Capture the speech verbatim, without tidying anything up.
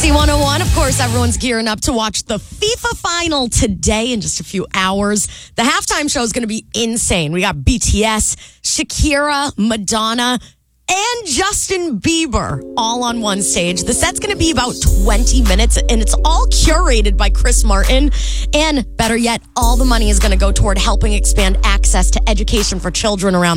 Odyssey one oh one. Of course, everyone's gearing up to watch the FIFA final today in just a few hours. The halftime show is going to be insane. We got B T S, Shakira, Madonna, and Justin Bieber all on one stage. The set's going to be about twenty minutes, and it's all curated by Chris Martin. And better yet, all the money is going to go toward helping expand access to education for children around